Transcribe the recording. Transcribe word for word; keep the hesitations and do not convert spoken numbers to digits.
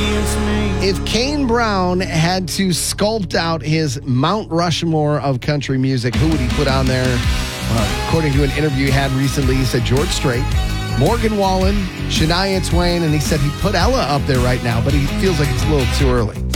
against me. If Kane Brown had to sculpt out his Mount Rushmore of country music, who would he put on there? Uh, according to an interview he had recently, he said George Strait, Morgan Wallen, Shania Twain, and he said he'd put Ella up there right now, but he feels like it's a little too early.